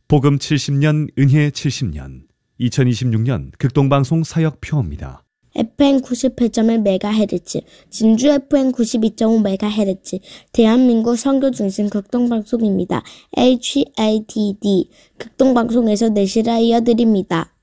복음 70년, 은혜 70년, 2026년 극동방송 사역표입니다. FM 98.1MHz, 진주 FM 92.5MHz, 대한민국 선교중심 극동방송입니다. HITD, 극동방송에서 내시라 이어드립니다.